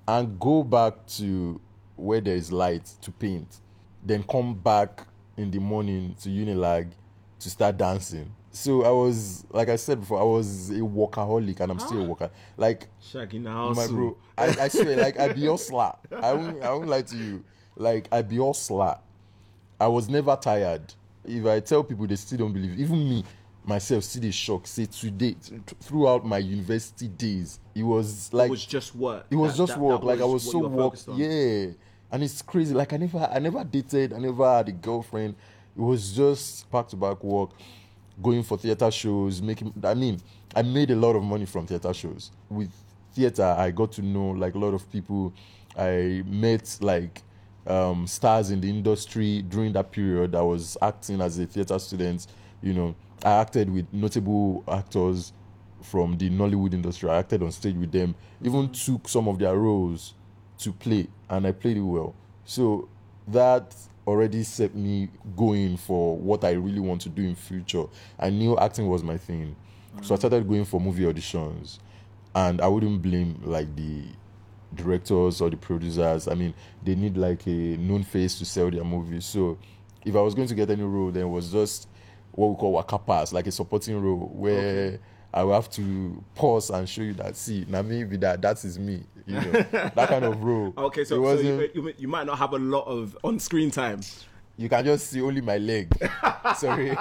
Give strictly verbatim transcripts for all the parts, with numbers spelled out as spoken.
and go back to where there is light to paint, then come back in the morning to Unilag to start dancing. So I was, like I said before, I was a workaholic, and I'm huh? still a worker. Like, Shaggy now, my bro, I, I swear, like, I be hustler. I won't, I won't lie to you. Like, I be hustler. I was never tired. If I tell people, they still don't believe. Even me, myself, still they shock. Say today, th- throughout my university days, it was like it was just work. It was that, just that, work. That like was I was so work. Yeah, and it's crazy. Like I never, I never dated. I never had a girlfriend. It was just back to back work, going for theater shows, making. I mean, I made a lot of money from theater shows. With theater, I got to know like a lot of people. I met like. Um, stars in the industry during that period. I was acting as a theater student. You know, I acted with notable actors from the Nollywood industry. I acted on stage with them. Even took some of their roles to play, and I played it well. So that already set me going for what I really want to do in future. I knew acting was my thing, mm-hmm. so I started going for movie auditions, and I wouldn't blame like the directors or the producers. I mean, they need like a known face to sell their movies. So if I was going to get any role, then it was just what we call waka pass, like a supporting role where okay. I will have to pause and show you that, see, now maybe that that is me, you know, that kind of role. Okay, so, so you, you, you might not have a lot of on-screen time. You can just see only my leg. Sorry.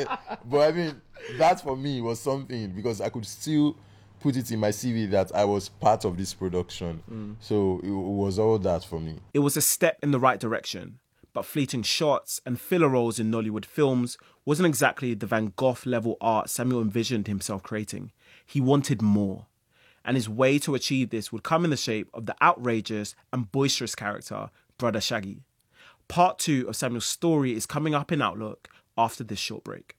But I mean, that for me was something because I could still put it in my C V that I was part of this production. Mm. So it, it was all that for me. It was a step in the right direction, but fleeting shots and filler roles in Nollywood films wasn't exactly the Van Gogh level art Samuel envisioned himself creating. He wanted more. And his way to achieve this would come in the shape of the outrageous and boisterous character, Brother Shaggy. Part two of Samuel's story is coming up in Outlook after this short break.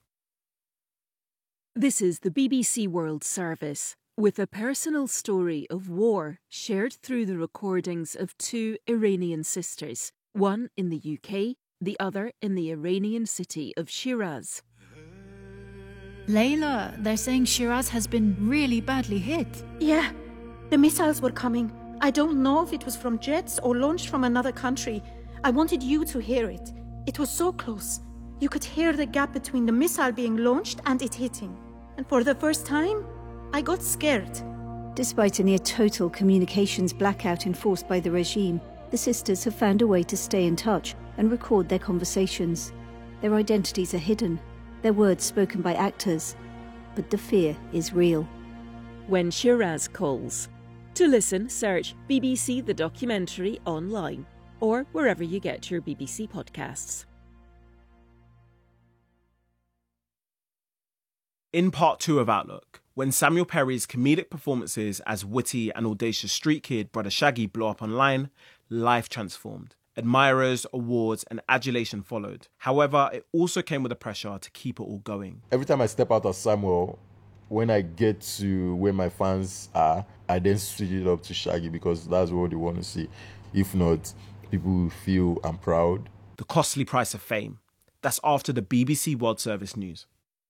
This is the B B C World Service, with a personal story of war shared through the recordings of two Iranian sisters, one in the U K, the other in the Iranian city of Shiraz. Layla, they're saying Shiraz has been really badly hit. Yeah, the missiles were coming. I don't know if it was from jets or launched from another country. I wanted you to hear it. It was so close. You could hear the gap between the missile being launched and it hitting. And for the first time, I got scared. Despite a near-total communications blackout enforced by the regime, the sisters have found a way to stay in touch and record their conversations. Their identities are hidden, their words spoken by actors, but the fear is real. When Shiraz Calls. To listen, search B B C The Documentary online or wherever you get your B B C podcasts. In part two of Outlook, when Samuel Perry's comedic performances as witty and audacious street kid Brother Shaggy blew up online, life transformed. Admirers, awards and adulation followed. However, it also came with the pressure to keep it all going. Every time I step out of Samuel, when I get to where my fans are, I then switch it up to Shaggy because that's what they want to see. If not, people will feel I'm proud. The costly price of fame. That's after the B B C World Service news.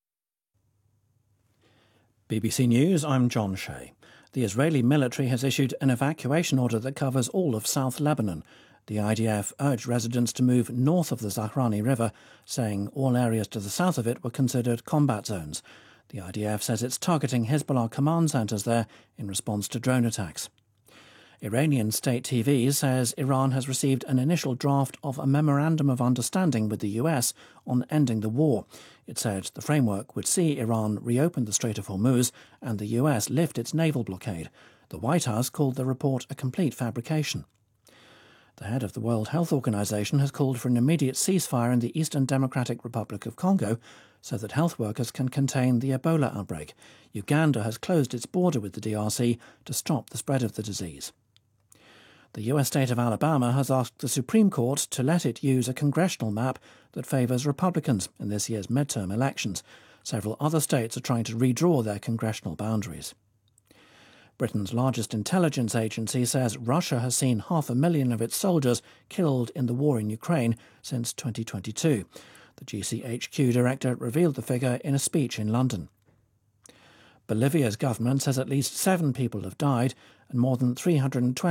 B B C News, I'm John Shea. The Israeli military has issued an evacuation order that covers all of South Lebanon. The I D F urged residents to move north of the Zahrani River, saying all areas to the south of it were considered combat zones. The I D F says it's targeting Hezbollah command centres there in response to drone attacks. Iranian state T V says Iran has received an initial draft of a memorandum of understanding with the U S on ending the war. It said the framework would see Iran reopen the Strait of Hormuz and the U S lift its naval blockade. The White House called the report a complete fabrication. The head of the World Health Organization has called for an immediate ceasefire in the Eastern Democratic Republic of Congo so that health workers can contain the Ebola outbreak. Uganda has closed its border with the D R C to stop the spread of the disease. The U S state of Alabama has asked the Supreme Court to let it use a congressional map that favours Republicans in this year's midterm elections. Several other states are trying to redraw their congressional boundaries. Britain's largest intelligence agency says Russia has seen half a million of its soldiers killed in the war in Ukraine since twenty twenty-two. The G C H Q director revealed the figure in a speech in London. Bolivia's government says at least seven people have died and more than three hundred twenty